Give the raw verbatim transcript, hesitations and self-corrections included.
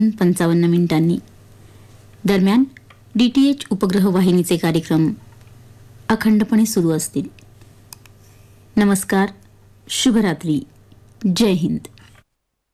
पंचावन्न मिनिटांनी. दरम्यान डी टी एच उपग्रह वाहिनीचे कार्यक्रम अखंडपणे सुरू असतील. नमस्कार, शुभरात्री, जय हिंद.